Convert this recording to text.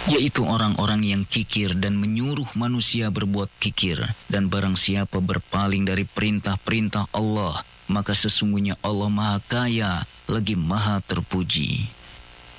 yaitu orang-orang yang kikir dan menyuruh manusia berbuat kikir. Dan barang siapa berpaling dari perintah-perintah Allah, maka sesungguhnya Allah Maha Kaya lagi Maha Terpuji.